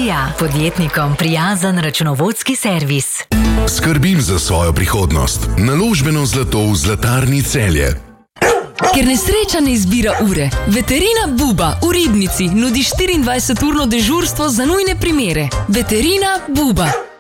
Vizija, podjetnikom prijazen računovodski servis. Skrbim za svojo prihodnost. Naložbeno zlato v Zlatarni Celje. Ker nesreča ne izbira ure, Veterina Buba v Ribnici nudi 24-urno dežurstvo za nujne primere. Veterina Buba.